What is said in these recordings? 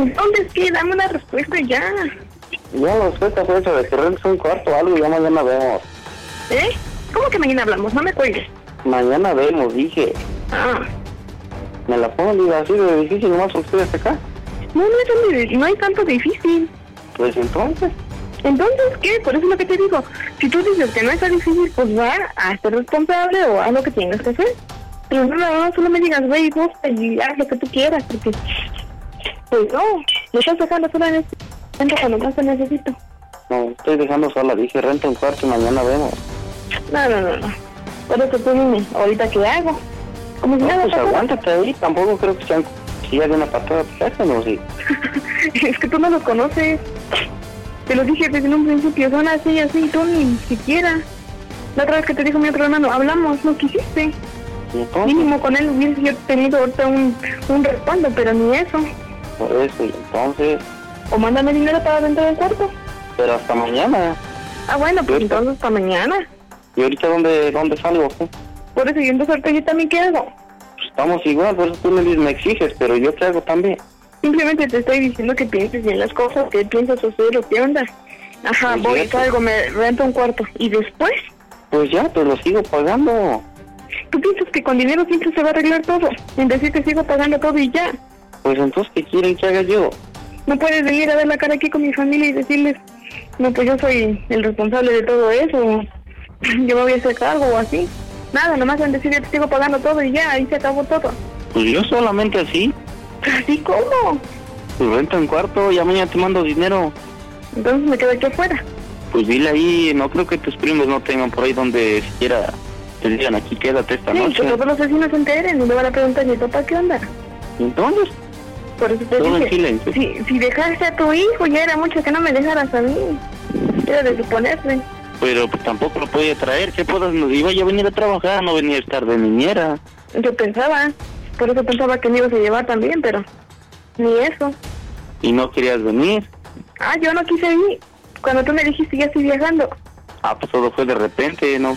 Entonces, ¿qué? Dame una respuesta ya. Ya la respuesta fue eso, de que rentes un cuarto o algo y ya mañana vemos. ¿Eh? ¿Cómo que mañana hablamos? No me cuelgues. Mañana vemos, dije. Ah. Me la pongo, digo, así de difícil nomás porque estoy hasta acá. No hay tanto difícil. Pues entonces. Entonces, ¿qué? Por eso es lo que te digo. Si tú dices que no está difícil, pues va a ser responsable o haz lo que tienes que hacer. Pero no, solo me digas, güey, gusta y haz lo que tú quieras, porque... Pues no, me estás dejando sola en este momento cuando más te necesito. No, estoy dejando sola, dije, renta un cuarto y mañana vemos. No. Por eso tú dime, ¿ahorita qué hago? Como si No, nada pues pasara. aguántate ahí, tampoco creo que sean... Si ya de una patada a tu casa, ¿no? Sí. Es que tú no los conoces. Te lo dije desde un principio, son así, y tú ni siquiera. La otra vez que te dijo mi otro hermano, hablamos, no quisiste. ¿Y entonces? Mínimo con él hubiese yo tenido ahorita un respaldo, pero ni eso. Por eso, y entonces... O mándame dinero para dentro del cuarto. Pero hasta mañana. Ah, bueno, pues ¿Ahorita? entonces para mañana. ¿Y ahorita dónde salgo? ¿Qué? Por eso yo entonces ahorita yo también qué hago. Pues estamos igual, por eso tú me exiges, pero yo qué hago también. Simplemente te estoy diciendo que pienses bien las cosas, que piensas hacer o qué onda. Ajá, Pues voy, ya, salgo, me rento un cuarto. ¿Y después? Pues ya, pues lo sigo pagando. ¿Tú piensas que con dinero siempre se va a arreglar todo? En decir que sigo pagando todo y ya. Pues entonces, ¿qué quieren que haga yo? No puedes venir a ver la cara aquí con mi familia y decirles, no, pues yo soy el responsable de todo eso, yo me voy a hacer cargo o así. Nada, nomás en decir que te sigo pagando todo y ya, ahí se acabó todo. Pues yo solamente así. ¿Así cómo? Pues renta un cuarto, ya mañana te mando dinero. Entonces me quedo aquí afuera. Pues dile ahí, no creo que tus primos no tengan por ahí donde siquiera te digan aquí quédate esta Sí, noche. que todos los vecinos se enteren y me van a preguntar, ¿y papá qué onda? Entonces, Por eso te todo en dije, silencio. si dejaste a tu hijo, ya era mucho que no me dejaras a mí. Era de suponerse. Pero pues tampoco lo podía traer, ¿qué puedas? Iba yo a venir a trabajar, no venía a estar de niñera. Yo pensaba, por eso pensaba que me ibas a llevar también, pero ni eso. Y no querías venir. Ah, yo no quise ir. Cuando tú me dijiste ya estoy viajando. Ah, pues todo fue de repente, no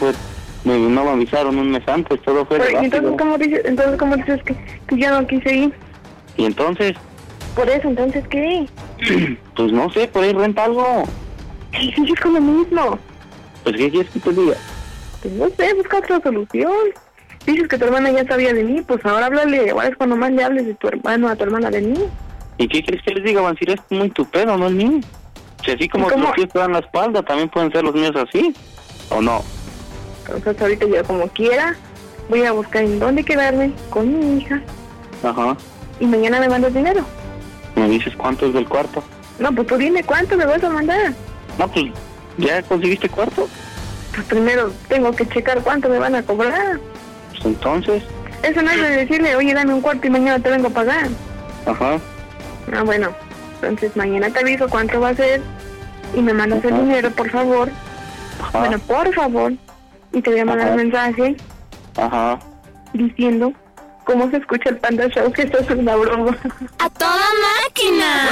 me avisaron un mes antes, todo fue Pero, rápido. entonces, ¿cómo dices que yo no quise ir? Y entonces, Por eso, entonces, ¿qué? pues no sé, por ahí renta algo. Sí, es con lo mismo. Pues ¿qué quieres que te diga? Pues no sé, busca otra solución. Dices que tu hermana ya sabía de mí, pues ahora háblale, ahora es cuando más le hables de tu hermano a tu hermana de mí. ¿Y qué quieres que les diga, Vancir? Es muy tu pedo, no es mío. Si así como ¿Cómo? los pies te dan la espalda, también pueden ser los míos así, ¿o no? Entonces ahorita yo como quiera, voy a buscar en dónde quedarme con mi hija Ajá. y mañana me mandas dinero. ¿Me dices cuánto es del cuarto? No, pues tú dime cuánto me vas a mandar. No, pues, ¿ya conseguiste cuarto? Pues primero tengo que checar cuánto me van a cobrar. Pues entonces, Eso no es de decirle, oye, dame un cuarto y mañana te vengo a pagar. ajá. Ah, bueno, entonces mañana te aviso cuánto va a ser y me mandas el Ajá. dinero, por favor. Ajá. Bueno, por favor. Y te voy a mandar Ajá. un mensaje Ajá. diciendo cómo se escucha el Panda Show, que esto es una broma. ¡A toda máquina!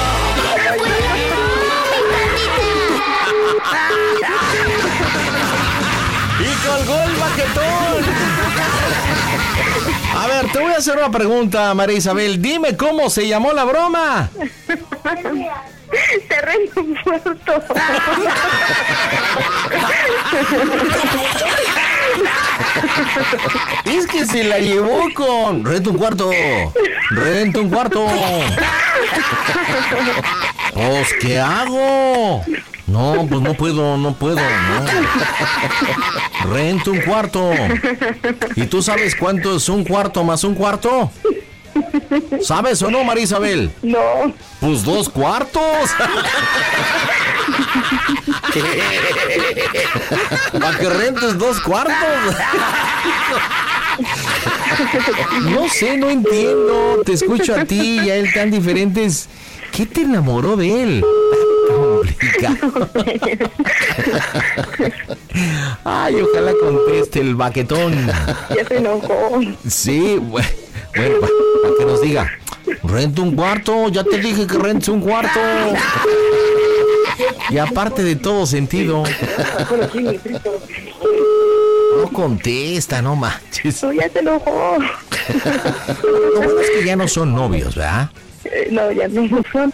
¡Y colgó el baquetón! A ver, te voy a hacer una pregunta, María Isabel. Dime cómo se llamó la broma. Te rento un puerto. Es que se la llevó con... Renta un cuarto. Renta un cuarto. Pues, ¿qué hago? No, pues no puedo, no. Rento un cuarto. ¿Y tú sabes cuánto es un cuarto más un cuarto? ¿Sabes o no, María Isabel? No. Pues 2 cuartos. Para que rentes 2 cuartos. No sé, no entiendo. Te escucho a ti y a él tan diferentes. ¿Qué te enamoró de él? Complicado. Ay, ojalá conteste el baquetón. Ya se enojó. Sí, bueno, para que nos diga. Rento un cuarto, ya te dije que rentes un cuarto. Y aparte de todo sentido. No contesta, no manches. No, ya se enojó. Lo bueno es que ya no son novios, ¿verdad? No, ya no son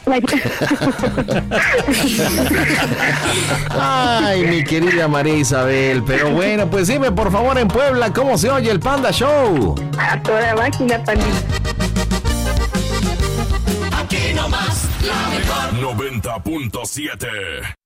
Ay, mi querida María Isabel. Pero bueno, pues dime por favor en Puebla, ¿cómo se oye el Panda Show? A toda máquina, pandilla. Aquí nomás, la mejor 90.7.